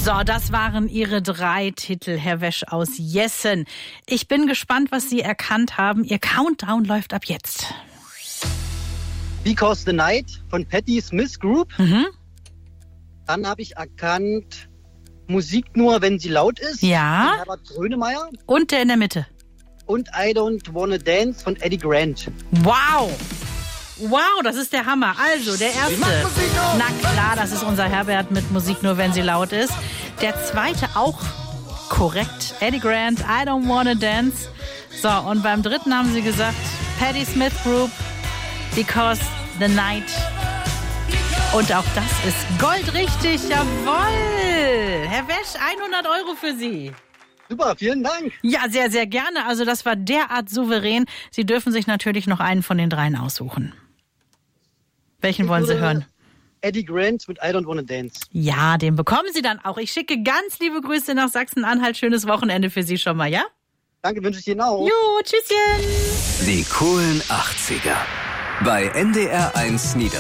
So, das waren Ihre 3 Titel, Herr Wesch aus Jessen. Ich bin gespannt, was Sie erkannt haben. Ihr Countdown läuft ab jetzt. Because the Night von Patti Smith Group. Dann habe ich erkannt Musik nur, wenn sie laut ist. Ja. Von Herbert Grönemeyer. Und der in der Mitte. Und I Don't Wanna Dance von Eddie Grant. Wow. Wow, das ist der Hammer. Also, der erste. Na klar, das ist unser Herbert mit Musik nur, wenn sie laut ist. Der zweite auch korrekt. Eddie Grant, I Don't Wanna Dance. So, und beim dritten haben sie gesagt, Patti Smith Group, Because the Night. Und auch das ist goldrichtig. Jawohl. Herr Wesch, 100 € für Sie. Super, vielen Dank. Ja, sehr, sehr gerne. Also das war derart souverän. Sie dürfen sich natürlich noch einen von den 3 aussuchen. Welchen wollen Sie hören? Eddie Grant mit I Don't Wanna Dance. Ja, den bekommen Sie dann auch. Ich schicke ganz liebe Grüße nach Sachsen-Anhalt. Schönes Wochenende für Sie schon mal, ja? Danke, wünsche ich Ihnen auch. Jo, tschüsschen. Die coolen 80er. Bei NDR 1 Niedersachsen.